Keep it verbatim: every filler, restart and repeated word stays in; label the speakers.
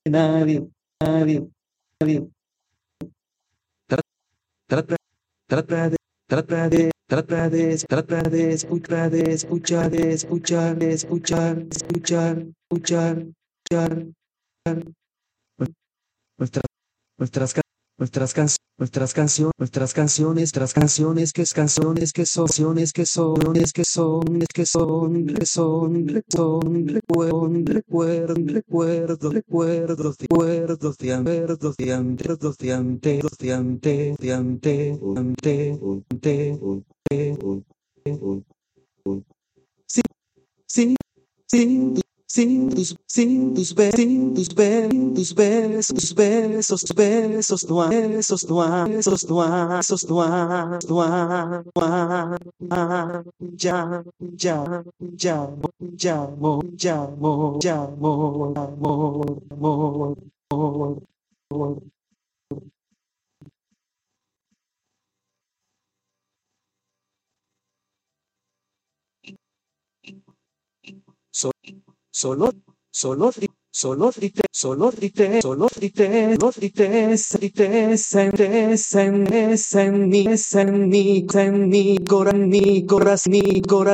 Speaker 1: nadie, nadie, nadie. Trata, trata de, trata de, trata de, trata de escuchar, de escuchar, de escuchar, de escuchar, escuchar, escuchar, escuchar. Nuestras, nuestras, ca- nuestras, can- nuestras canciones, nuestras canciones, nuestras canciones, que es canciones, que son, canciones, que son, que son, que son, que son, que son, recuerdos, recuerdos, recuerdos, recuerdos, recuerdos de antes, de antes, de antes, de antes, de antes, de antes, sí, sí, sí. Sin tus, sin tus besos, sin tus besos, tus besos, tus besos, tus besos, tu besos, tu besos, tu besos, tu ya, ya, ya, ya, amor, ya, amor, ya, amor, amor, amor, amor, amor. So- Solo, solo, fri- solo frite, solo frite, solo frite, solo frite, frite, sente, sente, en mi, en mi, en mi, cora, mi, coras, mi, cora.